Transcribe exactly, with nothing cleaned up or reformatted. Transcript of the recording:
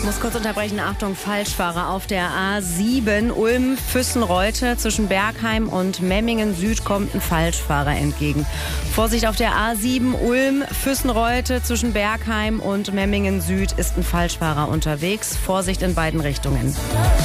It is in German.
Muss kurz unterbrechen. Achtung, Falschfahrer auf der A sieben Ulm-Füssen-Reute. Zwischen Bergheim und Memmingen Süd kommt ein Falschfahrer entgegen. Vorsicht auf der A sieben Ulm-Füssen-Reute. Zwischen Bergheim und Memmingen Süd ist ein Falschfahrer unterwegs. Vorsicht in beiden Richtungen.